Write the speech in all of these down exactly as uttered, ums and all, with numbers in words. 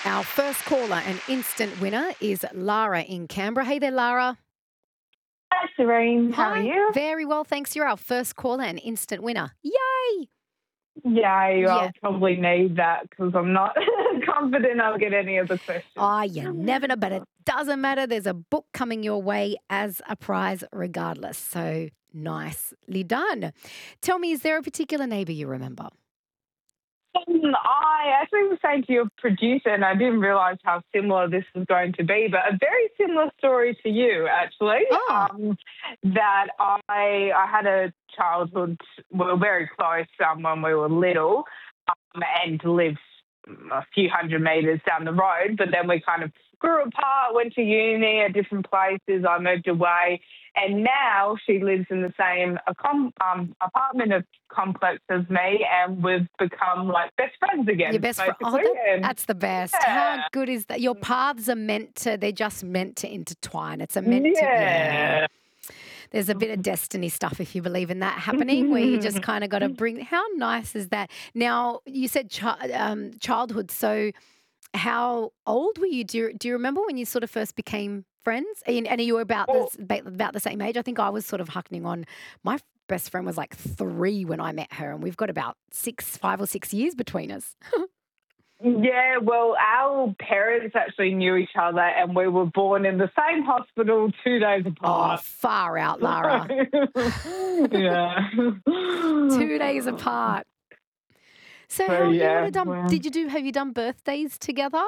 Our first caller and instant winner is Lara in Canberra. Hey there, Lara. Hi, Serene. How Hi. are you? Very well, thanks. You're our first caller and instant winner. Yay! Yeah, Yeah. I'll probably need that because I'm not confident I'll get any of the questions. Oh, you never know, but it doesn't matter. There's a book coming your way as a prize regardless. So nicely done. Tell me, is there a particular neighbour you remember? Um, I actually was saying to your producer, and I didn't realise how similar this was going to be, but a very similar story to you, actually. Oh. Um, that I I had a childhood, we were very close um, when we were little, um, and lived a few hundred metres down the road, but then we kind of grew apart, went to uni at different places. I moved away, and now she lives in the same accom- um, apartment of complex as me, and we've become like best friends again. Your best friend. Oh, basically. that, And that's the best. yeah. How good is that? Your paths are meant to, they're just meant to intertwine. It's a meant to, Yeah. yeah. There's a bit of destiny stuff, if you believe in that, happening where you just kind of got to bring. How nice is that? Now, you said chi- um, childhood. So, how old were you? Do you, do you remember when you sort of first became friends? And, and you were about Well, the about the same age. I think I was sort of hucking on. My best friend was like three when I met her, and we've got about six, five or six years between us. yeah, well, our parents actually knew each other, and we were born in the same hospital two days Oh, apart. far out, Lara. yeah. Two days apart. So, So, how you would yeah, have done? well. Did you do? Have you done birthdays together?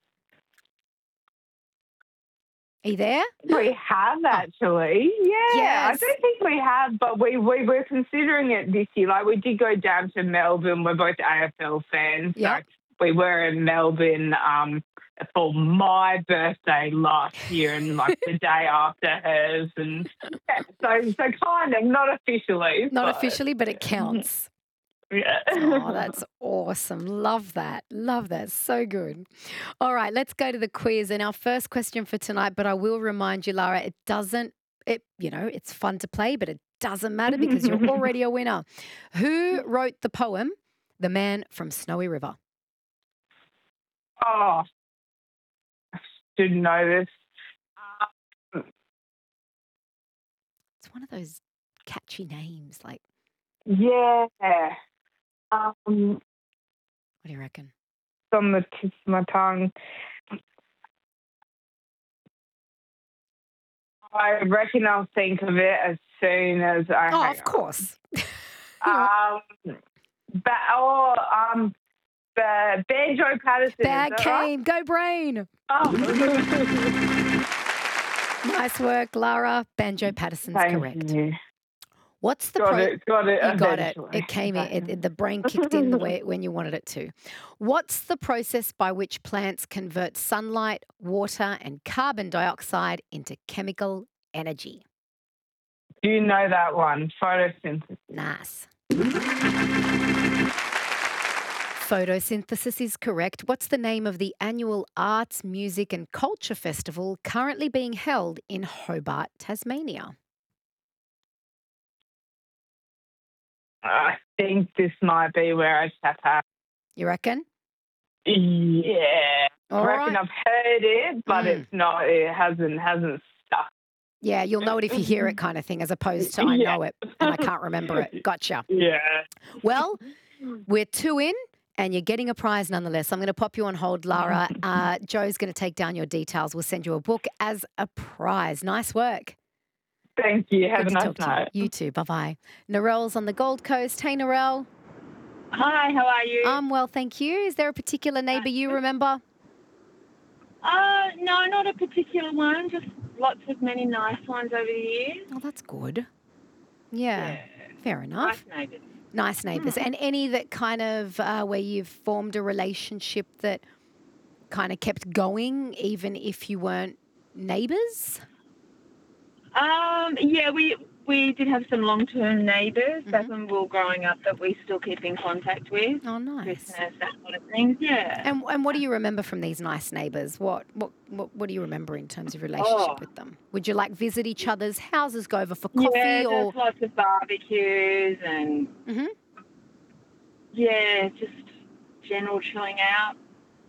Are you there? We have Oh, actually. Yeah, I yes. don't think we have, but we, we were considering it this year. Like, we did go down to Melbourne. We're both A F L fans. So Yep. we were in Melbourne um, for my birthday last year and like the day after hers. And yeah, so, so kind of, not officially, Not but officially, but it counts. yeah. Oh, that's awesome. Love that. Love that. So good. All right, let's go to the quiz. And our first question for tonight, but I will remind you, Lara, it doesn't, it, you know, it's fun to play, but it doesn't matter because you're already a winner. Who wrote the poem, The Man from Snowy River? oh, I should know this. Um, It's one of those catchy names. Like, yeah. Um, what do you reckon? it's on the tip of my tongue. I reckon I'll think of it as soon as I Oh, hang of up. course. Um, but, oh, um, the Banjo Patterson, is Bag that right? came. Go brain. Oh, Nice work, Lara. Banjo Patterson's thank correct. you. What's the Got pro? it, got it You got it. eventually. It came in. It, it- the brain kicked in the way when you wanted it to. What's the process by which plants convert sunlight, water, and carbon dioxide into chemical energy? Do you know that one? Photosynthesis. Nice. Photosynthesis is correct. What's the name of the annual Arts, Music and Culture Festival currently being held in Hobart, Tasmania? I think this might be where I just have You reckon? to. Yeah. All I reckon right. I've heard it, but Mm. it's not. It hasn't hasn't stuck. Yeah, you'll know it if you hear it kind of thing, as opposed to I Yeah. know it and I can't remember it. Gotcha. Yeah. Well, we're two in and you're getting a prize nonetheless. I'm going to pop you on hold, Lara. Uh, Joe's going to take down your details. We'll send you a book as a prize. Nice work. Thank you. Have Good a to nice talk to you. night. You too. Bye-bye. Narelle's on the Gold Coast. Hey, Narelle. Hi, how are you? I'm well, thank you. Is there a particular neighbour you remember? uh, no, not a particular one. Just lots of many nice ones over the years. Oh, that's good. Yeah, Yeah. fair enough. Nice neighbours. Nice neighbours. And any that kind of uh, where you've formed a relationship that kind of kept going even if you weren't neighbours? Um, yeah, we we did have some long-term neighbours back Mhm. when we were growing up that we still keep in contact with. Oh, nice. Christmas, that sort of thing. Yeah. And and what do you remember from these nice neighbours? What what what, what do you remember in terms of relationship Oh. with them? Would you like visit each other's houses, go over for coffee, yeah, or there's lots of barbecues and Mhm. yeah, just general chilling out.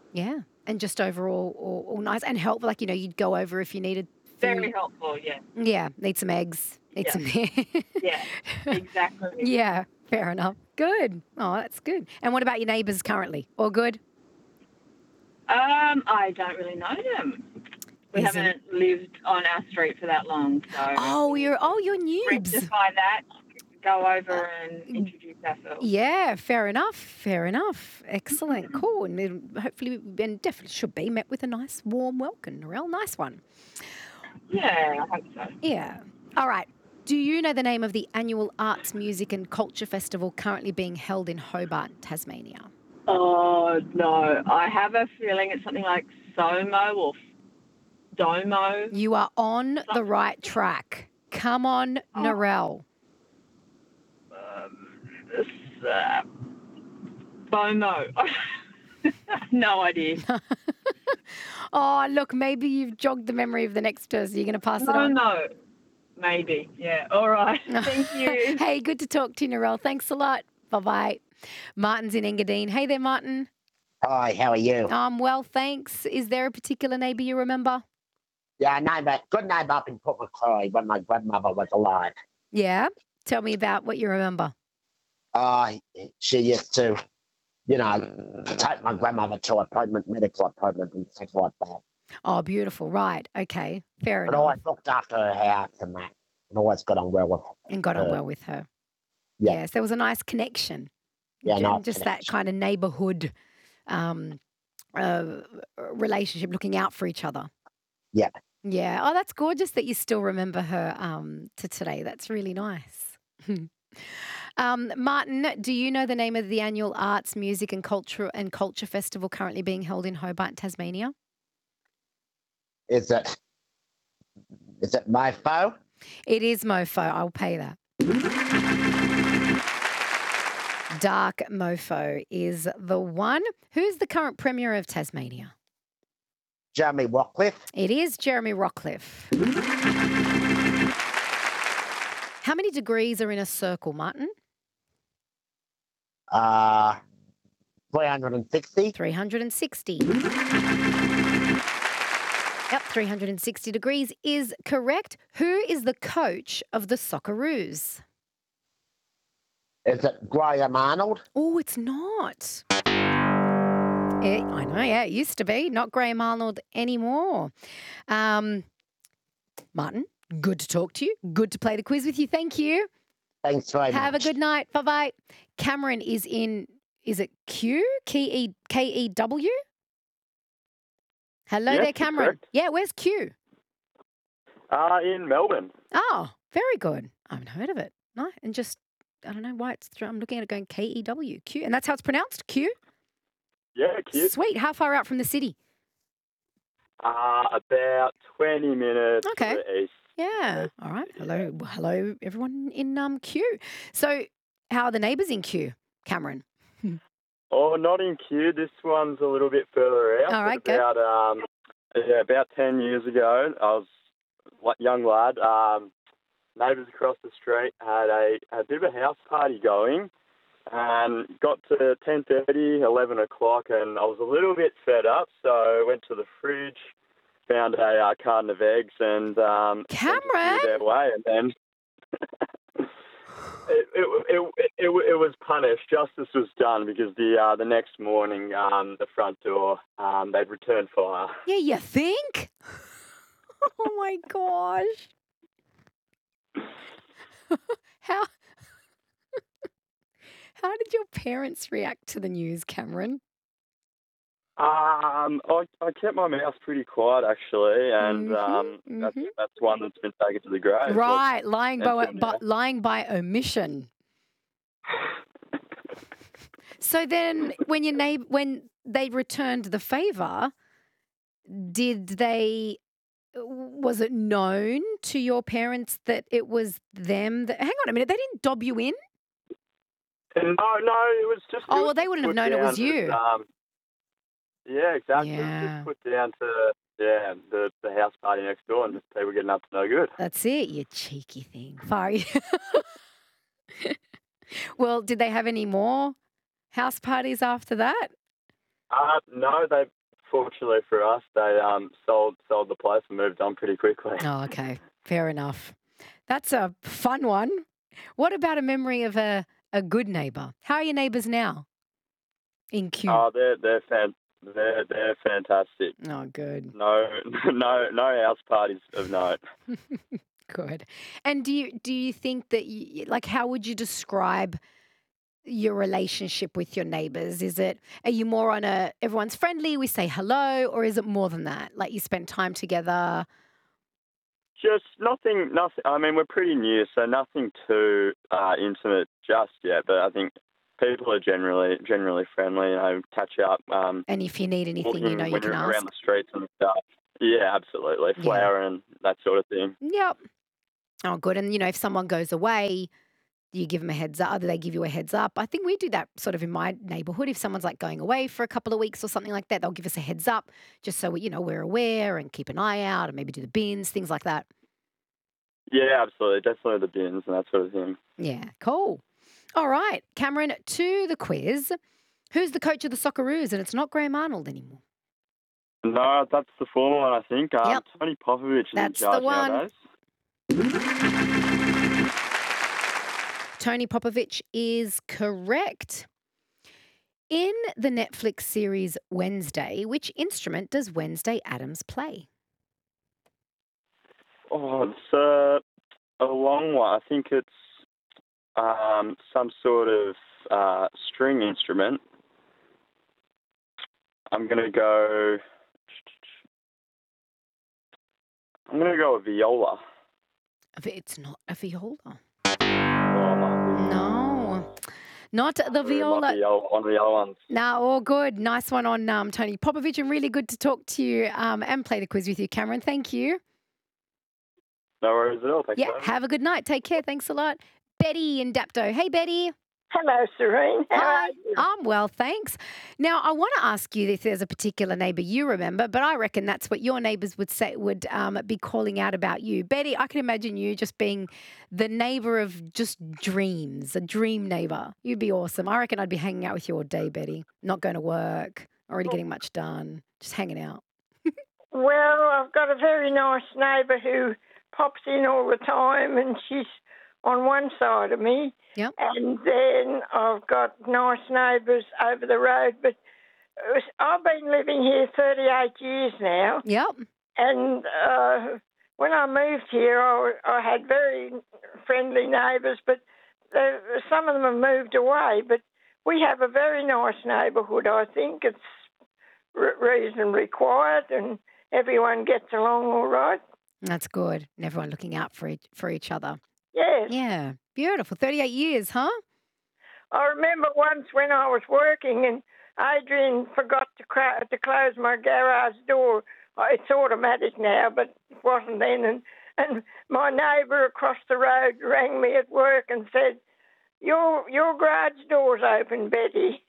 Yeah. And just overall all, all nice and helpful. Like, you know, you'd go over if you needed Very food. helpful, yeah. Yeah. Need some eggs. Need Yeah. some. Yeah, exactly. Yeah. Fair enough. Good. Oh, that's good. And what about your neighbours currently? All good? Um, I don't really know them. We Isn't- haven't lived on our street for that long, so Oh, you're oh, you're noobs. rectify that, go over and introduce ourselves. Yeah, fair enough. Fair enough. Excellent. Cool. And then hopefully, and definitely should be met with a nice, warm welcome. A real nice one. Yeah, I hope so. Yeah. All right. Do you know the name of the annual Arts, Music and Culture Festival currently being held in Hobart, Tasmania? Oh, no. I have a feeling it's something like SOMO or DOMO. You are on the right track. Come on, Oh. Narelle. Um, it's, uh, BOMO. No idea. Oh, look, maybe you've jogged the memory of the next person. You're going to pass it No, on. no. Maybe. Yeah. All right. Thank you. Hey, good to talk to you, Narelle. Thanks a lot. Bye-bye. Martin's in Engadine. Hey there, Martin. Hi, how are you? Um, well, thanks. Is there a particular neighbour you remember? Yeah, neighbour, good neighbour up in Port Macquarie when my grandmother was alive. Yeah? Tell me about what you remember. Uh, she used to, you know, take my grandmother to appointment, medical appointments and stuff like that. Oh, beautiful. Right. Okay. Fair And enough. always looked after her house and that. And always got on well with her. And got on uh, well with her. yeah. Yes, there was a nice connection. Yeah, Ju- nice Just that connection. kind of neighbourhood um, uh, relationship, looking out for each other. Yeah. Yeah. Oh, that's gorgeous that you still remember her um, to today. That's really nice. um, Martin, do you know the name of the annual Arts, Music and Culture and Culture Festival currently being held in Hobart, Tasmania? Is it, is it Mofo? It is Mofo. I'll pay that. Dark Mofo is the one. Who's the current Premier of Tasmania? Jeremy Rockcliffe? It is Jeremy Rockcliffe. How many degrees are in a circle, Martin? Uh, three hundred sixty? three hundred sixty. Yep, three hundred sixty degrees is correct. Who is the coach of the Socceroos? Is it Graham Arnold? Oh, it's not. It, I know, yeah, it used to be. Not Graham Arnold anymore. Um, Martin, good to talk to you. Good to play the quiz with you. Thank you. Thanks very Have a much. good night. Bye-bye. Cameron is in, is it Q? K E K E W? Hello Yes, there, you're Cameron. correct. Yeah, where's Q? Uh, in Melbourne. Oh, very good. I haven't heard of it. No, and just, I don't know why it's, I'm looking at it going K E W, Q. And that's how it's pronounced, Q? Yeah, cute. Sweet. How far out from the city? Uh, about twenty minutes Okay. to the east. Yeah. All right. Hello. Hello, everyone in um Q. So how are the neighbours in Q, Cameron? Oh, not in Kew. This one's a little bit further out. All right, but go. about um, yeah, about ten years ago, I was a young lad. Um, neighbours across the street had a, a bit of a house party going, and got to ten thirty, eleven o'clock, and I was a little bit fed up, so I went to the fridge, found a uh, carton of eggs, and um, sent a few Cameron? their way, and then. It, it, it, it, it was punished. Justice was done because the uh, the next morning, um, the front door, um, they'd returned fire. Yeah, you think? Oh my gosh. How How did your parents react to the news, Cameron? Um, I, I kept my mouth pretty quiet actually, and Mhm, um, that's, mhm. that's one that's been taken to the grave. Right, lying by, until by now. lying by omission. So then, when your neighbor, when they returned the favour, did they? Was it known to your parents that it was them? That, hang on a minute, they didn't dob you in. And no, no, it was just. Oh, it well, was they just wouldn't have put known it was down you. as, um, yeah, exactly. It was Yeah. just put down to yeah the the house party next door, and just people getting up to no good. That's it, you cheeky thing. Sorry. Well, did they have any more house parties after that? Uh, no, they fortunately for us, they um sold sold the place and moved on pretty quickly. Oh, okay. Fair enough. That's a fun one. What about a memory of a, a good neighbour? How are your neighbours now in Q? Oh, they're they're fan they're they're fantastic. Oh, good. No no no house parties of note. Good. And do you do you think that you, like how would you describe your relationship with your neighbors? Is it, are you more on a everyone's friendly, we say hello, or is it more than that? Like you spend time together? Just nothing nothing. I mean, we're pretty new, so nothing too uh, intimate just yet. But I think people are generally generally friendly. You know, catch up. Um, And if you need anything, you walking know you when can you're ask. around the streets and stuff. Yeah, absolutely. Yeah. Flowering, that sort of thing. Yep. Oh, good. And, you know, if someone goes away, you give them a heads up. They give you a heads up. I think we do that sort of in my neighbourhood. If someone's like going away for a couple of weeks or something like that, they'll give us a heads up just so we, you know, we're aware and keep an eye out and maybe do the bins, things like that. Yeah, absolutely. Definitely the bins and that sort of thing. Yeah, cool. All right, Cameron, to the quiz. Who's the coach of the Socceroos? And it's not Graham Arnold anymore. No, that's the former one, I think. Um, Yep. Tony Popovich is That's the in charge one. nowadays. Tony Popovich is correct. In the Netflix series Wednesday, which instrument does Wednesday Addams play? Oh, it's uh, a long one. I think it's um, some sort of uh, string instrument. I'm going to go... I'm going to go with viola. It's not a viola. Oh, my No, not the It might viola. be o- one of the other ones. No, all good. Nice one on um, Tony Popovich, and really good to talk to you um, and play the quiz with you, Cameron. Thank you. No worries at all. Thanks, Yeah, mate. have a good night. Take care. Thanks a lot. Betty in Dapto. Hey, Betty. Hello, Serene. How Hi. are you? I'm well, thanks. Now, I want to ask you if there's a particular neighbour you remember, but I reckon that's what your neighbours would say would um, be calling out about you. Betty, I can imagine you just being the neighbour of just dreams, a dream neighbour. You'd be awesome. I reckon I'd be hanging out with you all day, Betty. Not going to work, already getting much done, just hanging out. Well, I've got a very nice neighbour who pops in all the time, and she's on one side of me. Yep. And then I've got nice neighbours over the road. But it was, I've been living here thirty-eight years now. Yep. And uh, when I moved here, I, I had very friendly neighbours, but they, some of them have moved away. But we have a very nice neighbourhood, I think. It's re- reasonably quiet and everyone gets along all right. That's good. And everyone looking out for each, for each other. Yes. Yeah. Beautiful. thirty-eight years, huh? I remember once when I was working and Adrian forgot to, cra- to close my garage door. Oh, it's automatic now, but it wasn't then. And, and my neighbour across the road rang me at work and said, your, your garage door's open, Betty.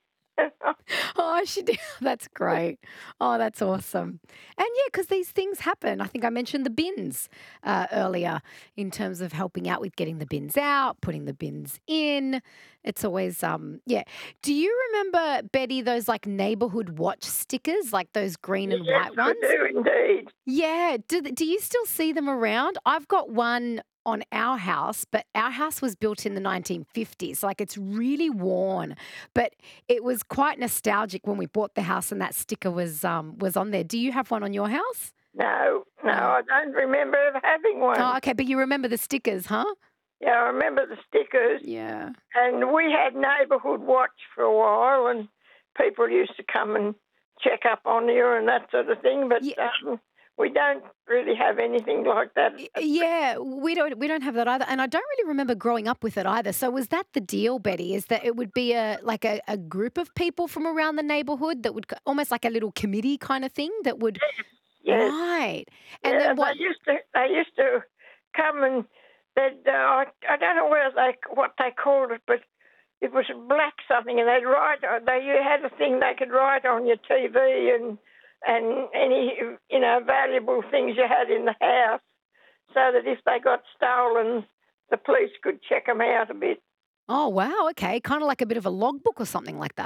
Oh, she did. That's great. Oh, that's awesome. And yeah, because these things happen. I think I mentioned the bins uh, earlier in terms of helping out with getting the bins out, putting the bins in. It's always, um, yeah. Do you remember, Betty, those like neighborhood watch stickers, like those green and Yes, white ones? I do indeed. Yeah. Do, do you still see them around? I've got one on our house, but our house was built in the nineteen fifties. Like it's really worn, but it was quite nostalgic when we bought the house and that sticker was um was on there. Do you have one on your house? No, no, I don't remember ever having one. Oh, okay, but you remember the stickers, huh? Yeah, I remember the stickers. Yeah. And we had neighbourhood watch for a while, and people used to come and check up on you and that sort of thing. But Yeah. um, we don't really have anything like that. Y- Yeah, we don't we don't have that either, and I don't really remember growing up with it either. So was that the deal, Betty? Is that it would be a like a, a group of people from around the neighbourhood that would c- almost like a little committee kind of thing that would Yes. right, and yeah, then what? They used to. They used to come and they'd. Uh, I, I don't know where they what they called it, but it was black something, and they'd write. uh, They you had a thing they could write on your T V and and any you know valuable things you had in the house, so that if they got stolen, the police could check them out a bit. Oh wow, okay, kind of like a bit of a logbook or something like that.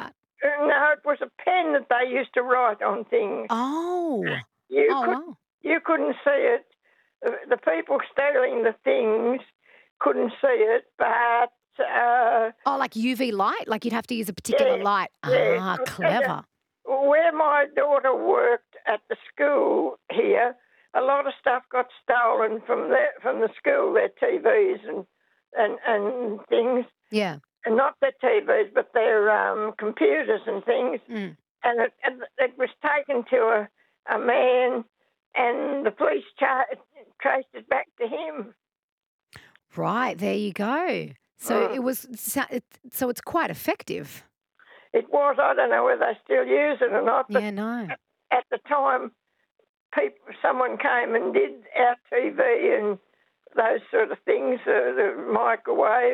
no, it was a pen that they used to write on things. Oh. You Oh, could, wow. you couldn't see it. The, the people stealing the things couldn't see it, but uh, Oh, like U V light? Like you'd have to use a particular yeah, light. yeah. Ah, I'll tell you, clever. where my daughter worked at the school here, a lot of stuff got stolen from the from the school, their T Vs and and, and things, Yeah. and not their T Vs, but their um, computers and things. Mm. And it, it, it was taken to a, a man, and the police char- traced it back to him. Right, there you go. So Mm. it was so it- so it's quite effective. It was, I don't know whether they still use it or not, but Yeah, no. at the time, people, someone came and did our T V and those sort of things, uh, the microwave.